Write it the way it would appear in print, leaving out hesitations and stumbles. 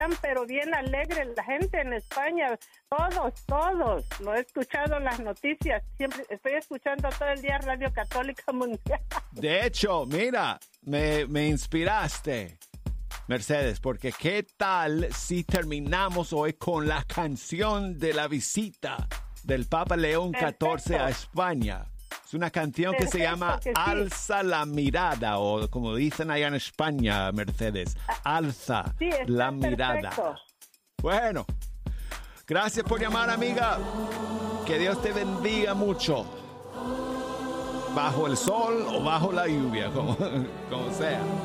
pero bien alegre la gente en España. Todos. Lo he escuchado en las noticias. Siempre estoy escuchando todo el día Radio Católica Mundial. De hecho, mira, me inspiraste, Mercedes, porque ¿qué tal si terminamos hoy con la canción de la visita del Papa León XIV a España? Es una canción que se llama Alza la mirada, o como dicen allá en España, Mercedes, alza la mirada. Bueno, gracias por llamar, amiga. Que Dios te bendiga mucho. Bajo el sol o bajo la lluvia, como sea.